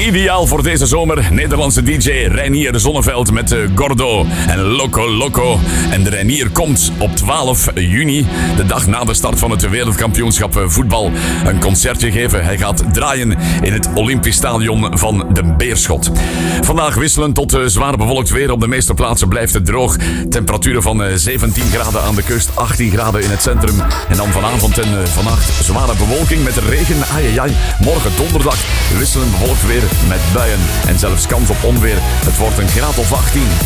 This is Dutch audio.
Ideaal voor deze zomer. Nederlandse DJ Reinier Zonneveld met Gordo en Loco Loco. En de Reinier komt op 12 juni, de dag na de start van het wereldkampioenschap voetbal, een concertje geven. Hij gaat draaien in het Olympisch Stadion van de Beerschot. Vandaag wisselend tot zwaar bewolkt weer. Op de meeste plaatsen blijft het droog. Temperaturen van 17 graden aan de kust, 18 graden in het centrum. En dan vanavond en vannacht zware bewolking met regen. Ai. Morgen donderdag wisselend bewolkt weer met buien en zelfs kans op onweer. Het wordt een graad of 18.